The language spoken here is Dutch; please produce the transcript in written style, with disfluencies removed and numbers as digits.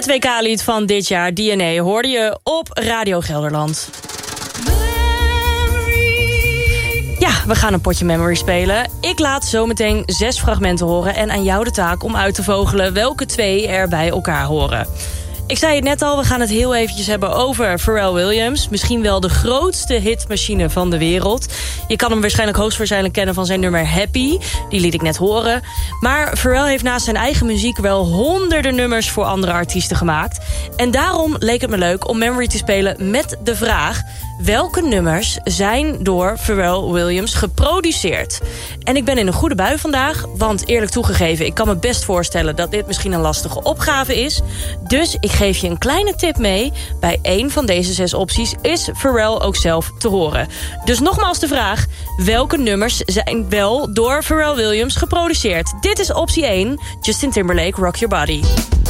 Het WK-lied van dit jaar, DNA, hoorde je op Radio Gelderland. Ja, we gaan een potje Memory spelen. Ik laat zometeen 6 fragmenten horen en aan jou de taak om uit te vogelen welke 2 er bij elkaar horen. Ik zei het net al, we gaan het heel eventjes hebben over Pharrell Williams. Misschien wel de grootste hitmachine van de wereld. Je kan hem waarschijnlijk hoogstwaarschijnlijk kennen van zijn nummer Happy. Die liet ik net horen. Maar Pharrell heeft naast zijn eigen muziek wel honderden nummers voor andere artiesten gemaakt. En daarom leek het me leuk om Memory te spelen met de vraag: welke nummers zijn door Pharrell Williams geproduceerd? En ik ben in een goede bui vandaag, want eerlijk toegegeven, ik kan me best voorstellen dat dit misschien een lastige opgave is. Dus ik geef je een kleine tip mee. Bij 1 van deze 6 opties is Pharrell ook zelf te horen. Dus nogmaals de vraag: welke nummers zijn wel door Pharrell Williams geproduceerd? Dit is optie 1, Justin Timberlake, Rock Your Body.